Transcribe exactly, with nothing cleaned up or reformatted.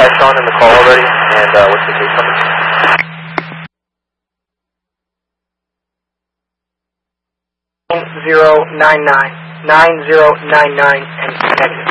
Hi, Sean, in the call already, and uh, what's the case number? Zero nine nine nine zero nine nine and negative.